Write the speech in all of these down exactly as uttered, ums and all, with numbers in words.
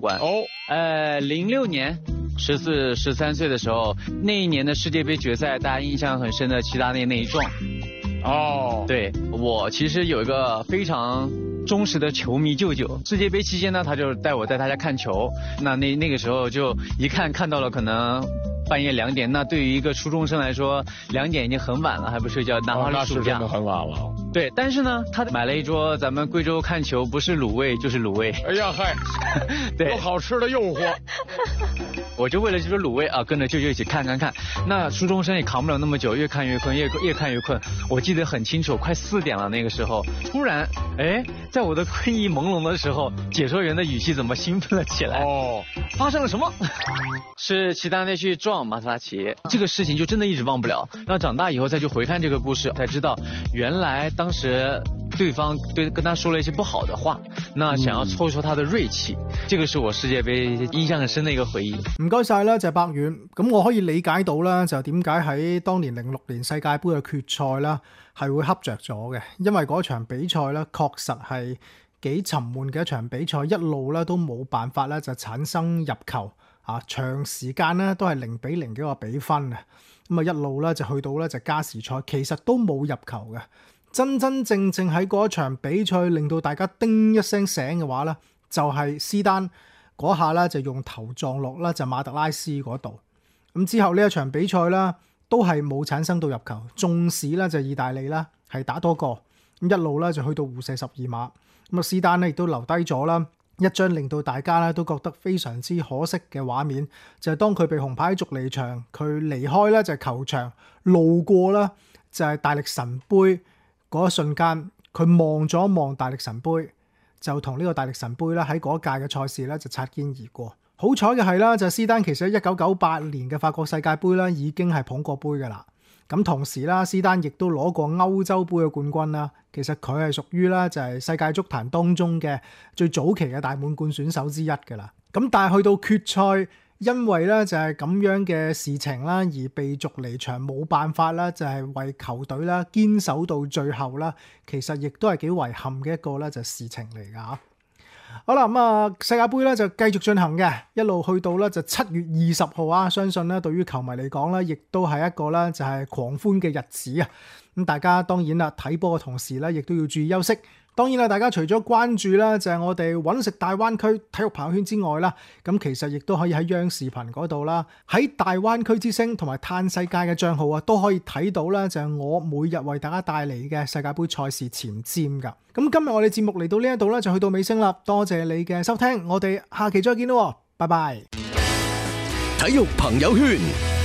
关。 哦， 呃，零六年。十四、十三岁的时候，那一年的世界杯决赛，大家印象很深的齐达内那一撞。 哦， 对，我其实有一个非常忠实的球迷舅舅，世界杯期间呢，他就带我在他家看球。那那那个时候就一看看到了可能半夜两点，那对于一个初中生来说，两点已经很晚了，还不睡觉，哪怕是暑假。 哦、那是真的很晚了。 对，但是呢，他买了一桌咱们贵州看球，不是卤味就是卤味。 哎呀嗨， 对， 有好吃的诱惑。 我就为了这桌卤味啊，跟着舅舅一起看看看。那初中生也扛不了那么久，越看越困，越越看越困。我记得很清楚，快四点了那个时候，突然，哎，在我的困意朦胧的时候，解说员的语气怎么兴奋了起来？ 哦， 发生了什么？是齐达内去撞马特拉齐，这个事情就真的一直忘不了。那长大以后再去回看这个故事，才知道原来当时对方对跟他说了一些不好的話，那想要挫挫他的銳氣，嗯、這個是我世界杯印象很深的一個回憶。 唔該晒啦，謝柏遠。咁我可以理解到啦，就點解喺當年零六年世界盃嘅決賽啦，係會恰着咗嘅，因為嗰場比賽咧確實係幾沉悶嘅一場比賽，一路咧都冇辦法咧就產生入球。啊，長時間咧都係零比零嘅一個比分啊，咁啊一路咧就去到咧就加時賽，其實都冇入球嘅。真真正正喺嗰一場比賽令到大家叮一聲醒嘅話咧，就係、是、斯丹嗰下咧就用頭撞落啦就馬特拉斯嗰度。咁之後呢一場比賽啦都係冇產生到入球，縱使咧就意大利啦係打多個，咁一路咧就去到互射十二碼，咁啊斯丹咧亦都留低咗啦。一張令到大家咧都覺得非常之可惜嘅畫面，就係、是、當佢被紅牌逐離場，佢離開咧就係球場，路過啦就係大力神杯嗰一瞬間，佢望咗一望大力神杯，就同呢個大力神杯咧喺嗰一屆嘅賽事咧就擦肩而過。好彩嘅係啦，就係、斯丹其實喺一九九八年嘅法國世界盃啦已經係捧過杯㗎啦。咁同時啦，斯丹亦都攞過歐洲杯嘅冠軍啦。其實佢係屬於啦就係世界足壇當中嘅最早期嘅大滿貫選手之一㗎啦。咁但係去到決賽，因為咧就係咁樣嘅事情啦，而被逐離場，冇辦法啦，就係為球隊啦堅守到最後啦。其實亦都係幾遺憾嘅一個咧就事情嚟㗎嚇。好啦，咁啊世界盃咧就繼續進行嘅，一路去到咧就七月二十號啊，相信咧對於球迷嚟講咧，亦都係一個咧就係狂歡嘅日子啊！咁大家當然啦，睇波嘅同時咧，亦都要注意休息。當然啦，大家除咗關注啦，就係我哋揾食大灣區體育朋友圈之外啦，咁其實亦都可以喺央視頻嗰度啦，喺大灣區之星同埋嘆世界嘅帳號啊，都可以睇到啦，就係我每日為大家帶嚟嘅世界盃賽事前瞻㗎。咁今日我哋節目嚟到呢一度咧，就去到尾聲啦，多謝你嘅收聽，我哋下期再見咯，拜拜。 體育朋友圈。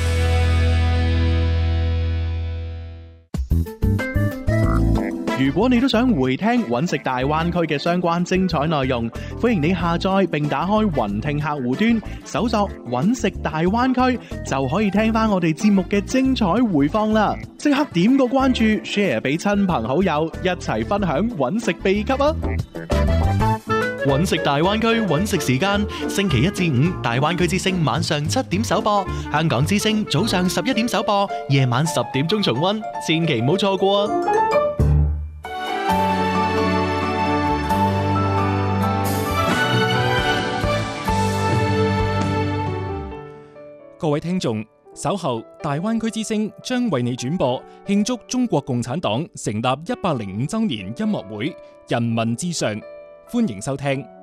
如果你都想回聽揾食大灣區嘅相關精彩內容，歡迎你下載並打開雲聽客戶端，搜索揾食大灣區，就可以聽翻我哋節目嘅精彩回放啦！即刻點個關注 ，share 俾親朋好友，一齊分享揾食秘笈啊！ 揾食大灣區揾食時間，星期一至五大灣區之聲晚上七點首播，香港之聲早上十一點首播，夜晚十點鐘重溫，千祈唔好錯過啊！ 各位聽眾，稍後大灣區之聲將為你轉播慶祝中國共產黨成立一百零五週年音樂會《人民至上》，歡迎收聽。